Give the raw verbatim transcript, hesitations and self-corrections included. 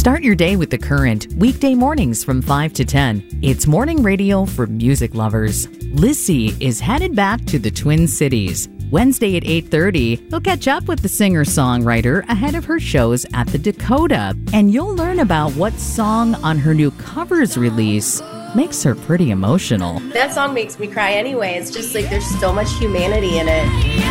Start your day with The Current, weekday mornings from five to ten. It's morning radio for music lovers. Lissy is headed back to the Twin Cities. Wednesday at eight thirty, you'll catch up with the singer-songwriter ahead of her shows at the Dakota, and you'll learn about what song on her new covers release makes her pretty emotional. That song makes me cry anyway. It's just like there's so much humanity in it.